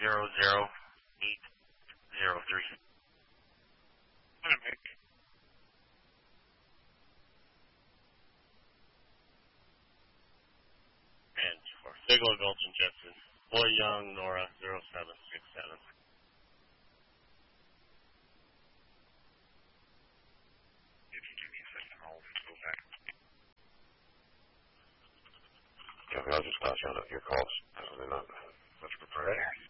Hi, Mick. And for Bigelow, Gulch, and Jetson, Boy Young, Nora, 0767. If you give me a second, I'll go back. Kevin, I'll just pass on your calls. They're not much prepared.